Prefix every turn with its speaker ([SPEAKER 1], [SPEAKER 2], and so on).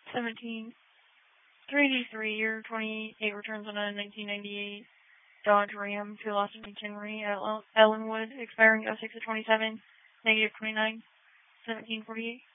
[SPEAKER 1] 17. 3D3 year 28 returns on a 1998 Dodge Ram to Austin Camry at Ellenwood, expiring 06 of 27, negative 29, 1748.